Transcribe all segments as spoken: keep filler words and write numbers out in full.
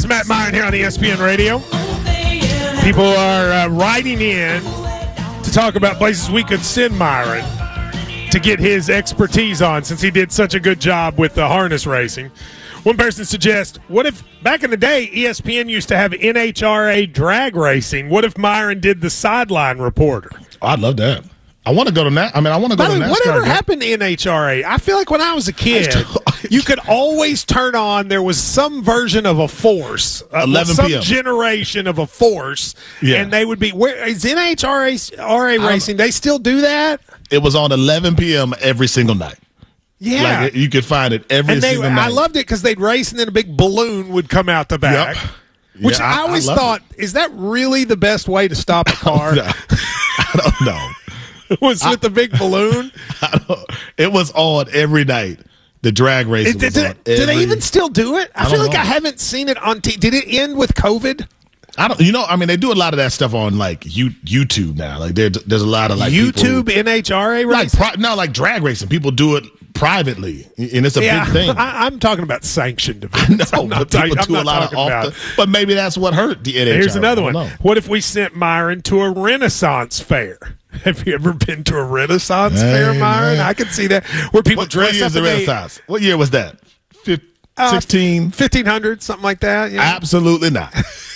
Matt Myron here on E S P N Radio. People are uh, writing in to talk about places we could send Myron to get his expertise on, since he did such a good job with the harness racing. One person suggests, what if back in the day E S P N used to have N H R A drag racing? What if Myron did the sideline reporter? I'd love that. I want to go to that. I mean, I want to go By to the way, NASCAR. whatever game. happened to N H R A? I feel like when I was a kid, you could always turn on. There was some version of a force, uh, eleven some p.m. generation of a force, Yeah. and they would be. Where is N H R A R A racing? They still do that? It was on eleven p.m. every single night. Yeah, Like, you could find it every and they, single night. I loved it because they'd race, and then a big balloon would come out the back. Yep. Which Yeah, I I- I always love thought, is that really the best way to stop a car? No, I don't know. Was with the big balloon? I don't, it was on every night. The drag race It- was did, on do they every- even still do it? I, I feel don't like know. I haven't seen it on T V. Did it end with COVID? I don't. You know, I mean, they do a lot of that stuff on like you, YouTube now. Like there, there's a lot of like YouTube people, N H R A like race? pri- no, like drag racing. People do it privately, and it's a Yeah, big thing. I, I'm talking about sanctioned events. No, I'm not but talking- people I'm do a not lot of talking off about- the, but maybe that's what hurt the N H R A. Here's another I one. don't know. What if we sent Myron to a Renaissance fair? Have you ever been to a Renaissance Hey, fair, Myron? man. I could see that. Where people What, dress what year up is the in they- Renaissance? What year was that? Fif- uh, sixteen? fifteen hundred, something like that. Yeah. Absolutely not.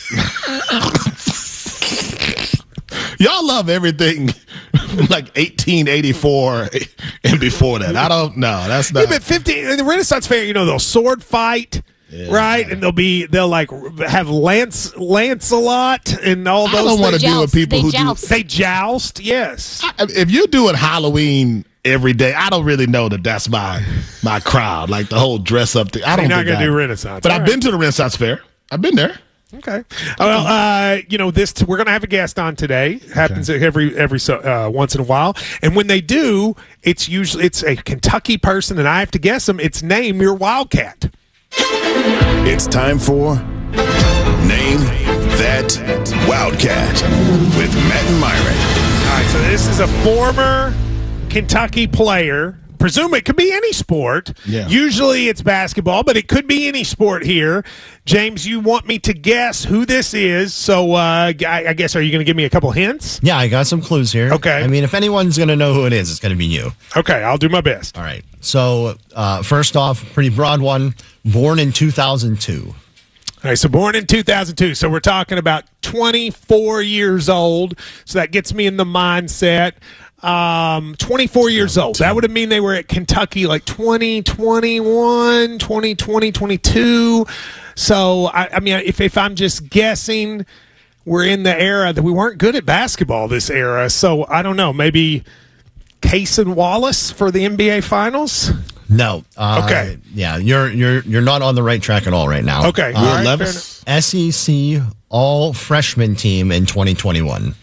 Y'all love everything like eighteen eighty-four and before that. I don't know. That's not. Yeah, but fifteen in the Renaissance fair, you know, they'll sword fight, Yeah. right? And they'll be they'll like have Lance Lancelot and all I those don't want to things. deal with Joust. people They who joust. They joust, yes. do. I- If you're doing Halloween every day, I don't really know that that's my my crowd. Like the whole dress up thing. I don't. You're not think gonna I- do Renaissance. But All I've right. been to the Renaissance fair. I've been there. Okay. Well, uh, you know, this we're going to have a guest on today. Happens every every so uh, once in a while, and when they do, it's usually it's a Kentucky person, and I have to guess them. It's Name Your Wildcat. It's time for Name That Wildcat with Matt and Myron. All right, so this is a former Kentucky player. Presume it could be any sport. Yeah. Usually it's basketball, but it could be any sport here. James, you want me to guess who this is? So uh, I, I guess, are you going to give me a couple hints? Yeah, I got some clues here. Okay. I mean, if anyone's going to know who it is, it's going to be you. Okay, I'll do my best. All right. So, uh, first off, pretty broad one. Born in two thousand two. All right, so born in two thousand two. So we're talking about twenty-four years old. So that gets me in the mindset. Um, twenty-four years old. That would mean they were at Kentucky like twenty twenty-one, twenty twenty, twenty-two. So, I, I mean, if, if I'm just guessing, we're in the era that we weren't good at basketball this era. So, I don't know. Maybe Cason Wallace for the N B A Finals? No. Uh, Okay. Yeah, you're you're you're not on the right track at all right now. Okay. Uh, All right, Levis? fair S E C All Freshman Team in twenty twenty-one.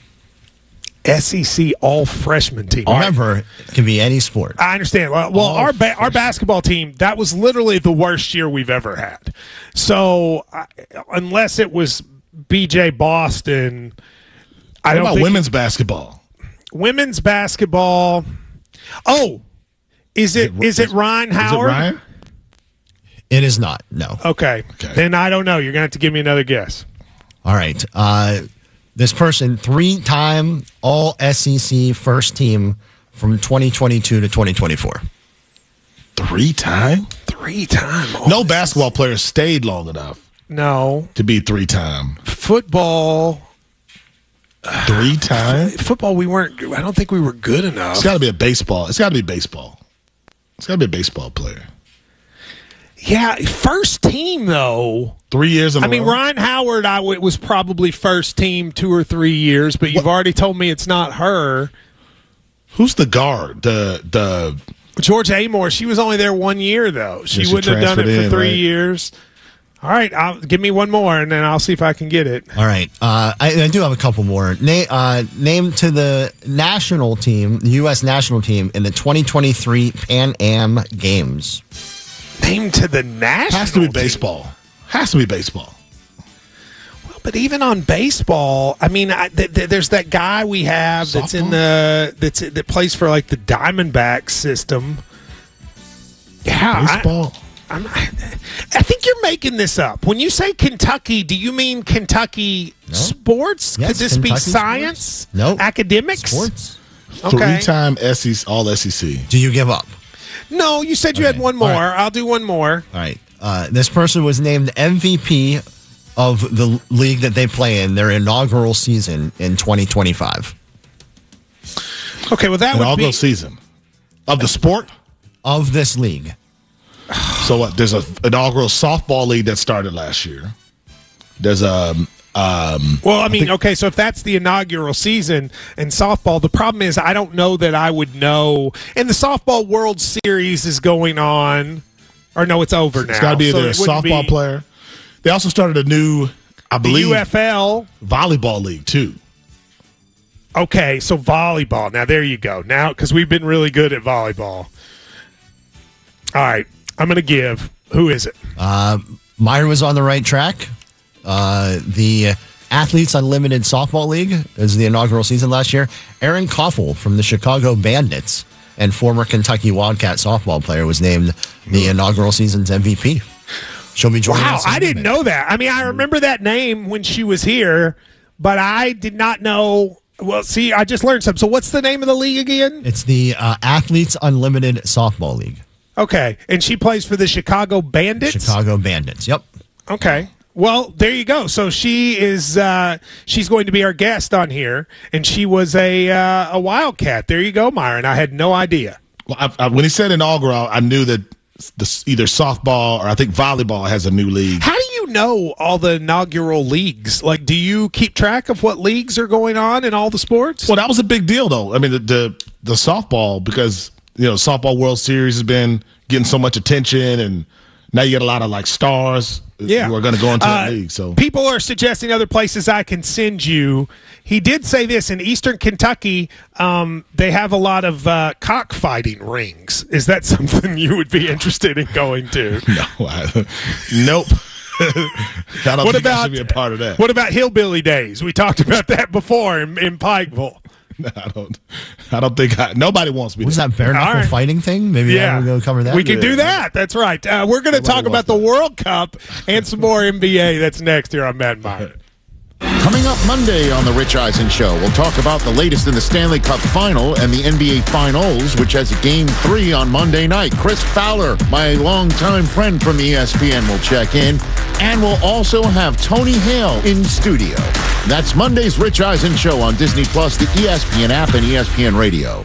S E C all freshman team. Remember, it can be any sport. I understand. Well, well All our ba- our basketball team, that was literally the worst year we've ever had. So I, unless it was B J Boston, I What don't about think women's basketball? women's basketball. Oh, is it is it Ryan Is it Howard? Ryan? It is not. No. Okay. Okay. Then I don't know. You're gonna have to give me another guess. All right. Uh, this person, three-time All S E C first team from twenty twenty-two to twenty twenty-four. Three time? Three time. No basketball player stayed long enough No to be three time. football. Three time? Football. We weren't. I don't think we were good enough. It's got to be a baseball. It's got to be baseball. It's got to be a baseball player. Yeah, first team though. Three years in a I mean, row? Ryan Howard, I w- was probably first team two or three years, but you've What? already told me it's not her. Who's the guard? The the Georgia Amore, she was only there one year though. She Yeah, she wouldn't have done it transferred for in, three right? years. All right, I'll, give me one more, and then I'll see if I can get it. All right. Uh, I, I do have a couple more. Na- uh, name to the national team, the U S national team, in the twenty twenty-three Pan Am Games. Name to the national has to be team. baseball. Has to be baseball. Well, but even on baseball, I mean, I, th- th- there's that guy we have that's in the that's that plays for like the Diamondbacks system. Yeah, I- Baseball. I'm, I think you're making this up. When you say Kentucky, do you mean Kentucky No. sports? Yes, Could this Kentucky be science? sports. No. Academics? Sports. Okay. Three-time S E C, all S E C. Do you give up? No, you said you Okay. had one more. All right. I'll do one more. All right. Uh, this person was named M V P of the league that they play in, their inaugural season in twenty twenty-five. Okay, well, that would Inaugural be... season of the sport. Of this league. So what? There's an inaugural softball league that started last year. There's a um, Well, I mean, okay, so if that's the inaugural season in softball, the problem is I don't know that I would know. And the softball World Series is going on, or no, it's over now. it's got to be so either a it wouldn't softball be player. They also started a new, I The believe, U F L. volleyball league too. Okay, so volleyball. Now, there you go. Now, because we've been really good at volleyball. All right, I'm going to give. Who is it? Uh, Meyer was on the right track. Uh, the Athletes Unlimited Softball League is the inaugural season last year. Aaron Koffel from the Chicago Bandits and former Kentucky Wildcat softball player was named the inaugural season's M V P. She'll be joining Wow, us. in I a didn't minute. know that. I mean, I remember that name when she was here, but I did not know. Well, see, I just learned something. So what's the name of the league again? It's the uh, Athletes Unlimited Softball League. Okay, and she plays for the Chicago Bandits? Chicago Bandits. Yep. Okay. Well, there you go. So she is uh, she's going to be our guest on here, and she was a uh, a Wildcat. There you go, Myron. I had no idea. Well, I, I, when he said inaugural, I knew that the, either softball or I think volleyball has a new league. How do you know all the inaugural leagues? Like, do you keep track of what leagues are going on in all the sports? Well, that was a big deal, though. I mean, the the, the softball, because you know, softball World Series has been getting so much attention, and now you get a lot of like stars yeah. who are going to go into Uh, the league. So people are suggesting other places I can send you. He did say this in Eastern Kentucky. Um, they have a lot of uh, cockfighting rings. Is that something you would be interested in going to? no, I, nope. I don't What think I about should be a part of that. What about hillbilly days? We talked about that before in, in Pikeville. I don't. I don't think I, nobody wants me. What was to, that bare knuckle right. fighting thing? Maybe Yeah, I will go cover that. we can Yeah. do that. That's right. Uh, we're going to talk about wants the that. World Cup and some more N B A. That's next here on Matt and Myron. Coming up Monday on The Rich Eisen Show, we'll talk about the latest in the Stanley Cup Final and the N B A Finals, which has a game three on Monday night. Chris Fowler, my longtime friend from E S P N, will check in. And we'll also have Tony Hale in studio. That's Monday's Rich Eisen Show on Disney Plus, the E S P N app, and E S P N Radio.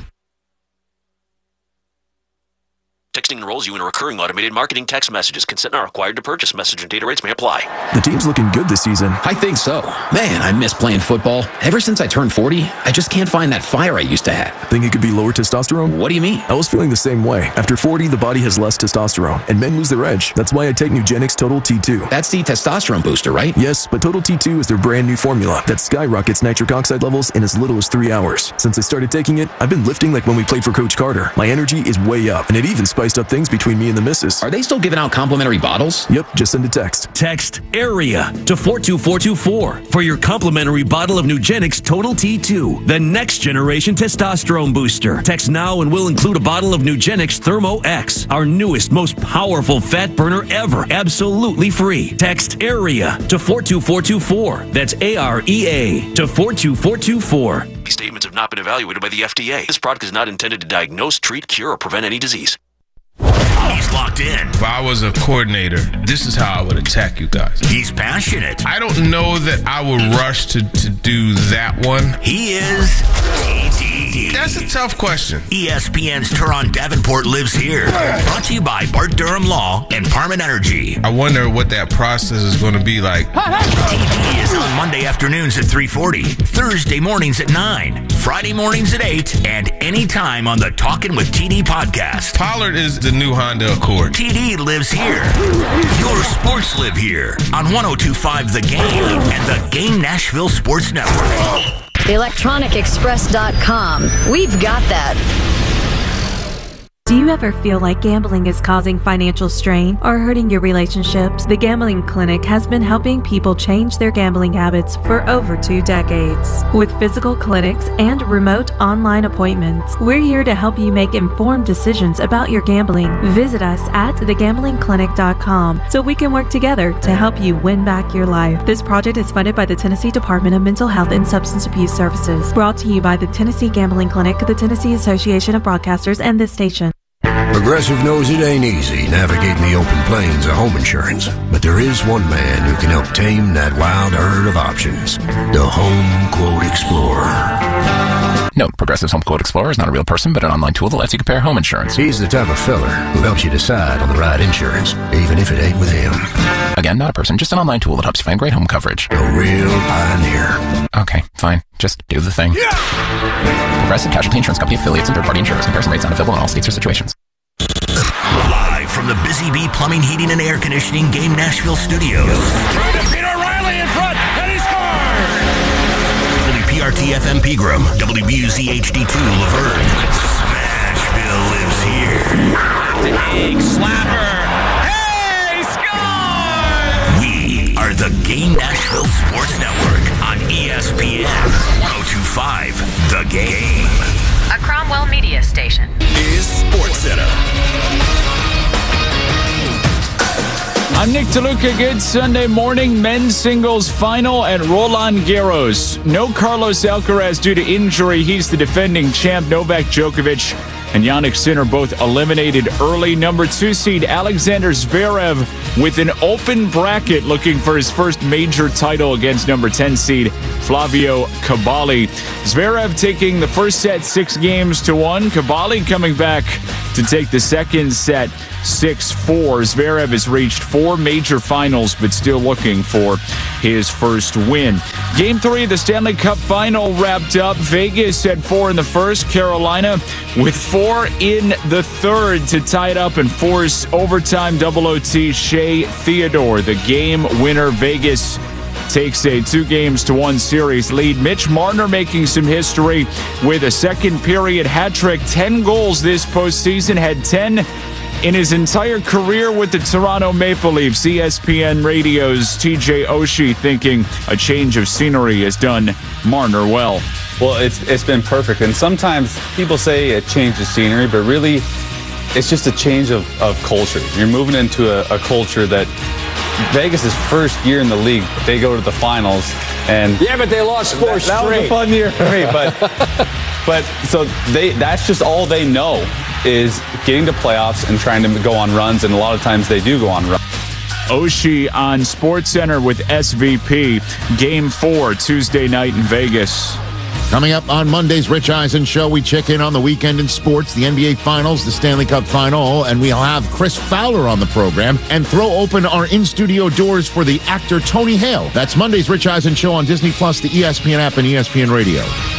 Texting enrolls you in a recurring automated marketing text messages. Consent not required to purchase. Message and data rates may apply. The team's looking good this season. I think so. Man, I miss playing football. Ever since I turned forty, I just can't find that fire I used to have. Think it could be lower testosterone? What do you mean? I was feeling the same way. After forty, the body has less testosterone, and men lose their edge. That's why I take Nugenix Total T two. That's the testosterone booster, right? Yes, but Total T two is their brand new formula that skyrockets nitric oxide levels in as little as three hours. Since I started taking it, I've been lifting like when we played for Coach Carter. My energy is way up, and it even spiced up things between me and the missus. Are they still giving out complimentary bottles? Yep, just send a text. Text AREA to four two four two four for your complimentary bottle of Nugenix Total T two, the next generation testosterone booster. Text now and we'll include a bottle of Nugenix Thermo X, our newest, most powerful fat burner ever, absolutely free. Text AREA to four two four two four. That's A R E A to four two four two four. These statements have not been evaluated by the F D A. This product is not intended to diagnose, treat, cure, or prevent any disease. He's locked in. If I was a coordinator, this is how I would attack you guys. He's passionate. I don't know that I would rush to, to do that one. He is T D. That's a tough question. E S P N's Turon Davenport lives here. Brought to you by Bart Durham Law and Parman Energy. I wonder what that process is going to be like. T D is on Monday afternoons at three forty, Thursday mornings at nine, Friday mornings at eight, and anytime on the Talkin' with T D podcast. Pollard is the new Honda Accord. T D lives here. Your sports live here on one oh two point five The Game and the Game Nashville Sports Network. electronic express dot com. We've got that. Do you ever feel like gambling is causing financial strain or hurting your relationships? The Gambling Clinic has been helping people change their gambling habits for over two decades. With physical clinics and remote online appointments, we're here to help you make informed decisions about your gambling. Visit us at the gambling clinic dot com so we can work together to help you win back your life. This project is funded by the Tennessee Department of Mental Health and Substance Abuse Services. Brought to you by the Tennessee Gambling Clinic, the Tennessee Association of Broadcasters, and this station. Progressive knows it ain't easy navigating the open plains of home insurance, but there is one man who can help tame that wild herd of options. The Home Quote Explorer. Note, Progressive's Home Quote Explorer is not a real person, but an online tool that lets you compare home insurance. He's the type of fella who helps you decide on the right insurance, even if it ain't with him. Again, not a person, just an online tool that helps you find great home coverage. A real pioneer. Okay, fine. Just do the thing. Yeah! Progressive Casualty Insurance Company affiliates and third-party insurers. Comparison rates not available in all states or situations. Live from the Busy Bee Plumbing, Heating, and Air Conditioning Game Nashville studios. Trying to beat O'Reilly in front, and he scores! W P R T F M Pegram, W B U Z H D two Laverne. Smashville lives here. Big slapper. Hey, score! We are the Game Nashville Sports Network on E S P N one oh two point five. The Game. A Cromwell Media Station. Is Sports Center. I'm Nick DeLuca. Good Sunday morning. Men's singles final at Roland Garros. No Carlos Alcaraz due to injury. He's the defending champ. Novak Djokovic and Jannik Sinner both eliminated early. Number two seed Alexander Zverev with an open bracket looking for his first major title against number ten seed Flavio Cabali. Zverev taking the first set six games to one. Cabali coming back to take the second set six four. Zverev has reached four major finals, but still looking for his first win. Game three of the Stanley Cup final wrapped up. Vegas had four in the first. Carolina with four in the third to tie it up and force overtime double O T. Shea Theodore, the game winner. Vegas takes a two games to one series lead. Mitch Marner making some history with a second period hat trick. ten goals this postseason, had ten in his entire career with the Toronto Maple Leafs. E S P N Radio's T J Oshie thinking a change of scenery has done Marner well. Well, it's it's been perfect. And sometimes people say a change of scenery, but really it's just a change of, of culture. You're moving into a, a culture that Vegas' first year in the league, they go to the finals. And yeah, but they lost four that, straight. That was a fun year for me. But, but so they that's just all they know is getting to playoffs and trying to go on runs. And a lot of times they do go on runs. Oshie on SportsCenter with S V P. Game four, Tuesday night in Vegas. Coming up on Monday's Rich Eisen Show, we check in on the weekend in sports, the N B A Finals, the Stanley Cup Final, and we'll have Chris Fowler on the program and throw open our in-studio doors for the actor Tony Hale. That's Monday's Rich Eisen Show on Disney Plus, the E S P N app, and E S P N Radio.